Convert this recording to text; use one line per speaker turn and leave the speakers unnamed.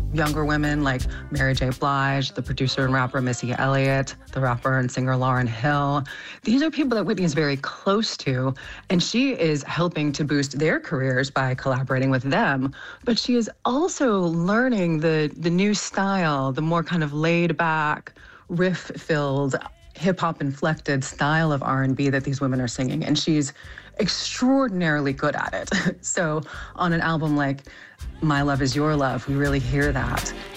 younger women like Mary J. Blige, the producer and rapper Missy Elliott, the rapper and singer Lauryn Hill. These are people that Whitney is very close to, and she is helping to boost their careers by collaborating with them. But she is also learning the new style, the more kind of laid-back, riff-filled, hip-hop inflected style of R&B that these women are singing, and she's extraordinarily good at it. So on an album like My Love Is Your Love, we really hear that.